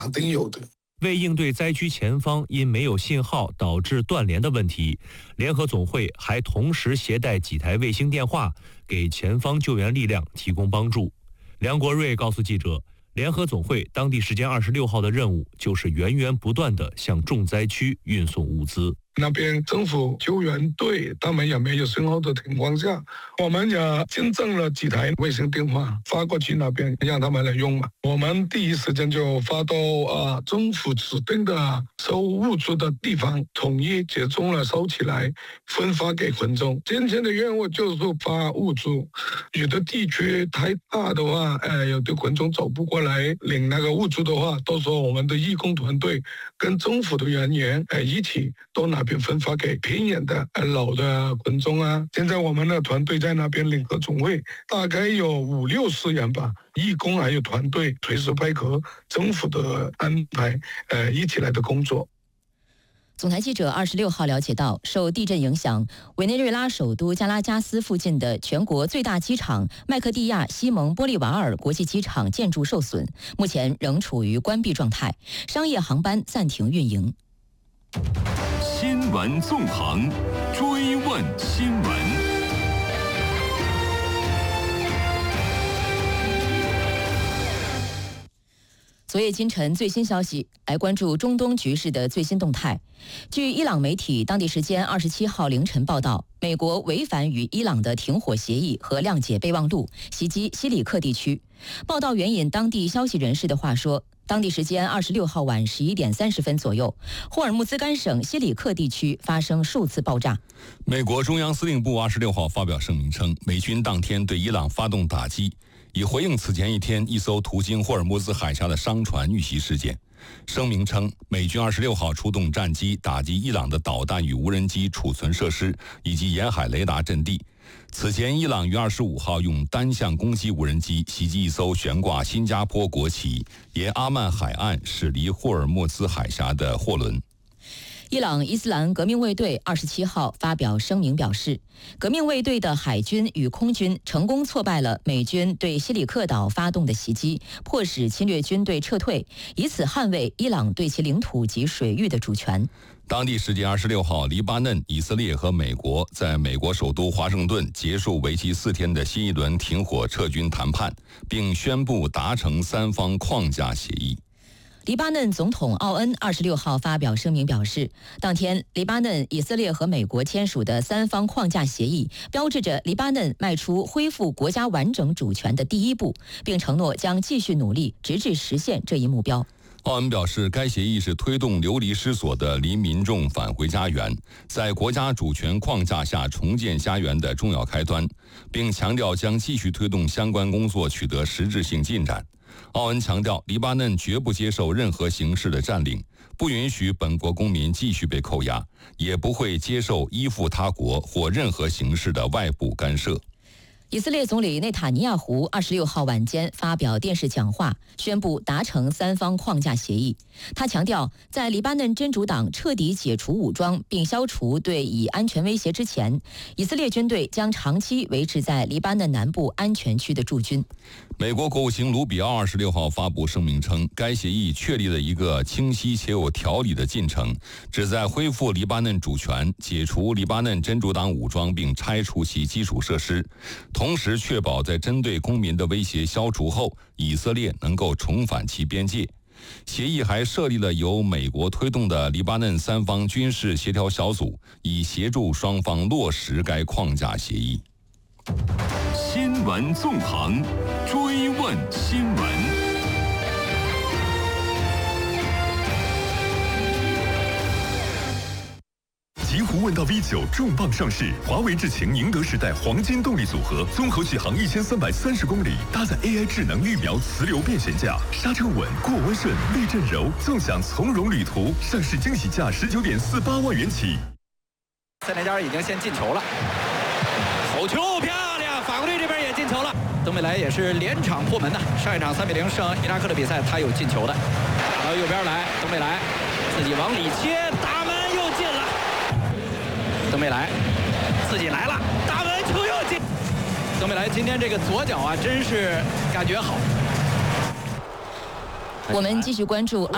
肯定有的。 为应对灾区前方因没有信号导致断联的问题，联合总会还同时携带几台卫星电话，给前方救援力量提供帮助。梁国瑞告诉记者，联合总会当地时间26号的任务就是源源不断地向重灾区运送物资。 那边政府救援队他们也没有信号的情况下，我们也见证了几台卫星电话发过去那边让他们来用嘛。我们第一时间就发到政府指定的收物资的地方，统一集中了收起来，分发给群众。今天的任务就是发物资，有的地区太大的话，有的群众走不过来领那个物资的话，到时候我们的义工团队跟政府的人员一起到那边分发给偏远的老的群众啊。现在我们的团队在那边联合总会大概有50-60人吧，义工还有团队随时配合政府的安排，一起来的工作。 总台记者26号了解到，受地震影响，委内瑞拉首都加拉加斯附近的全国最大机场麦克蒂亚西蒙波利瓦尔国际机场建筑受损，目前仍处于关闭状态，商业航班暂停运营。 新闻纵横，追问新闻。 昨夜今晨最新消息，来关注中东局势的最新动态。据伊朗媒体当地时间27号凌晨报道，美国违反与伊朗的停火协议和谅解备忘录，袭击西里克地区。报道援引当地消息人士的话说，当地时间26号晚11点30分左右，霍尔木兹干省西里克地区发生数次爆炸。 美国中央司令部26号发表声明称，美军当天对伊朗发动打击，以回应此前一天一艘途经霍尔木兹海峡的商船遇袭事件。声明称，美军26号出动战机打击伊朗的导弹与无人机储存设施以及沿海雷达阵地。此前，伊朗于25号用单向攻击无人机袭击一艘悬挂新加坡国旗沿阿曼海岸驶离霍尔木兹海峡的货轮。 伊朗伊斯兰革命卫队27号发表声明表示，革命卫队的海军与空军成功挫败了美军对西里克岛发动的袭击，迫使侵略军队撤退，以此捍卫伊朗对其领土及水域的主权。 当地时间26号，黎巴嫩、以色列和美国在美国首都华盛顿结束为期4天的新一轮停火撤军谈判，并宣布达成3方框架协议。 黎巴嫩总统奥恩26号发表声明表示，当天黎巴嫩、以色列和美国签署的3方框架协议，标志着黎巴嫩迈出恢复国家完整主权的第一步，并承诺将继续努力，直至实现这一目标。 奥恩表示，该协议是推动流离失所的黎民众返回家园，在国家主权框架下重建家园的重要开端，并强调将继续推动相关工作取得实质性进展。奥恩强调，黎巴嫩绝不接受任何形式的占领，不允许本国公民继续被扣押，也不会接受依附他国或任何形式的外部干涉。 以色列总理内塔尼亚胡26号晚间发表电视讲话，宣布达成3方框架协议。他强调，在黎巴嫩真主党彻底解除武装并消除对以安全威胁之前，以色列军队将长期维持在黎巴嫩南部安全区的驻军。 美国国务卿卢比奥26号发布声明称，该协议确立了一个清晰且有条理的进程，旨在恢复黎巴嫩主权，解除黎巴嫩真主党武装并拆除其基础设施，同时确保在针对公民的威胁消除后，以色列能够重返其边界。协议还设立了由美国推动的黎巴嫩3方军事协调小组，以协助双方落实该框架协议。 新闻纵横，追问新闻。 极狐问道 V9 重磅上市，华为智擎宁德时代黄金动力组合，综合续航1330公里，搭载 AI 智能预瞄磁流变悬架，刹车稳，过弯顺，避震柔，纵享从容旅途。上市惊喜价19.48万元起。 塞内加尔已经先进球了，头球漂亮，法国队这边也进球了。登贝莱也是连场破门的，上一场3-0胜伊拉克的比赛他有进球的。打到右边来，登贝莱自己往里切，打门又进了。登贝莱自己来了，打门球又进。登贝莱今天这个左脚啊，真是感觉好。 我们继续关注